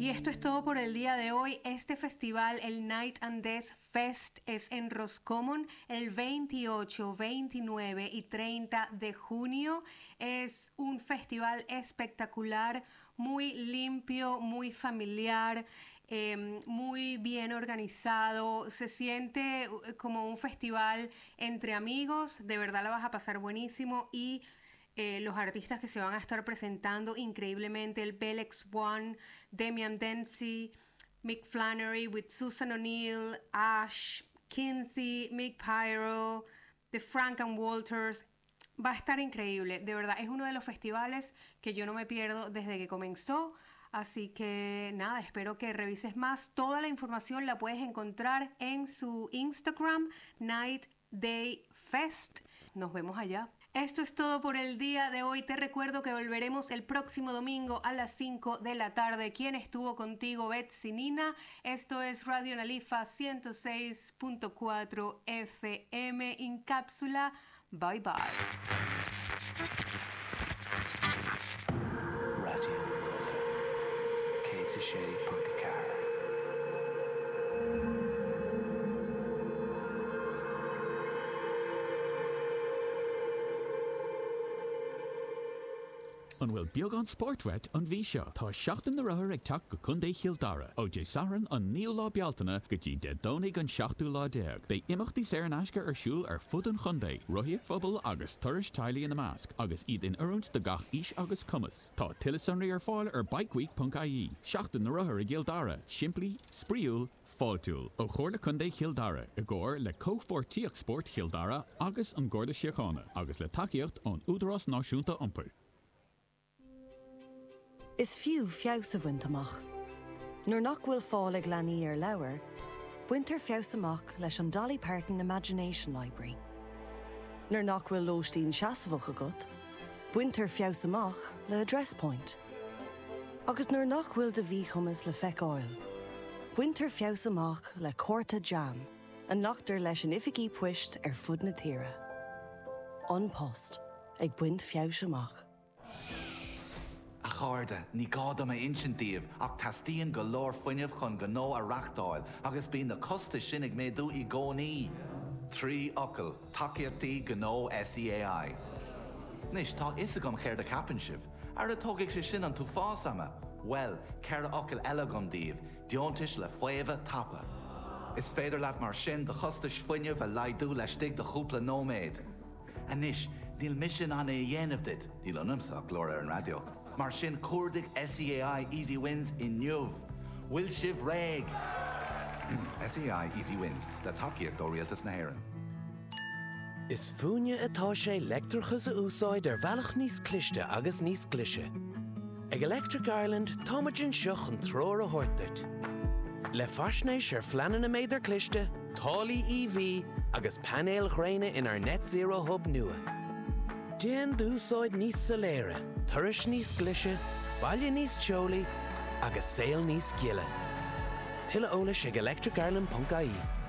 Y esto es todo por el día de hoy. Este festival, el Night and Death Fest, es en Roscommon el 28, 29 y 30 de junio. Es un festival espectacular, muy limpio, muy familiar, muy bien organizado. Se siente como un festival entre amigos. De verdad la vas a pasar buenísimo. Y los artistas que se van a estar presentando increíblemente: el Belex One, Damian Dempsey, Mick Flannery with Susan O'Neill, Ash, Kinsey, Mick Pyro, The Frank and Walters. Va a estar increíble, de verdad, es uno de los festivales que yo no me pierdo desde que comenzó. Así que nada, espero que revises más. Toda la información la puedes encontrar en su Instagram, Night Day Fest. Nos vemos allá. Esto es todo por el día de hoy. Te recuerdo que volveremos el próximo domingo a las 5 de la tarde. ¿Quién estuvo contigo? Betsy Nina. Esto es Radio Nalifa 106.4 FM en cápsula. Bye bye. Radio Nalifa. Katie Shea Punkacar. An bhfuil beag an sportwet an bhí seo. Tá seachtain na rathair ag teach go chundé Chialdara. Ó dé saran an níl lá bealtaine go dtí de dónaigh an 7 lá 10. Bé imachtaí sé an aisce ar siúl ar fud an chundé, roiíoch phobal agus tuiris teilí in na másc, agus iad in oireant de gach is agus cumas. Tá tilesanraí ar fáil ar bikeweek.ie. Seachtain na rathair ag Chialdara, siimplí, spríúil, fáiltúil. Ó chóir le chundé Chialdara, i gcóir le cóhfortíoch sport Chialdara agus an Gcorda Síochána, agus le takeíocht an údarás náisiúnta iompar. Is fiú fios a bhaint amach. Nuair nach bhfuil fáil ag leanaí ar leabhar, buintear fios amach leis an Dolly Parton Imagination Library. Nuair nach bhfuil lóistín seasamhach agat, buintear fios amach le Address Point. Agus nuair nach bhfuil de bhí chumas le feiceáil, buintear fios amach le Córta Jam, a nachtar leis an ificí puist ar fud na tíre. An post ag buint fios amach. A cháirde, ní gáda me insintíomh ach tastíonn go leor fuinneamh chun go nó a reachtáil agus bíonn na costa sin ag méadú i gcónaí. Trí ocail, takeíochtaí go nó SEAI. Nis tá isagam chéir de capan sibh, ar a tógadh sé sin an tú fásama. Well, céir ocail eile gom díobh, deontais le fuamha tapa. Is féidir leat mar sin de chostais fuinneamh a laidú le stig de chúpla nóméid. A nis, níl mission an é dhéanamh dit, níl an imsa glóir ar an radio. Mar sin cuardaigh SEAI Easy Wins in Nniuh. Bhfuil sibh réig. SEAI Easy Wins, le takeíocht ó rialtas na hÉireann. Is fúine atá sé leictreachas a úsáid ar bhealach níos cliste agus níos clise. Ag Electric Ireland táimeann seach an tróir a thuirteart. Le faisnéis ar fleanan na méidir cliste, tálaí EV agus panéal chréine in ar net zero hub nua. Déan dúsáid níos soléire, tuiris níos glise, baile níos teolaí agus saol níos giile. Tuile eolais ag electricireland.ie.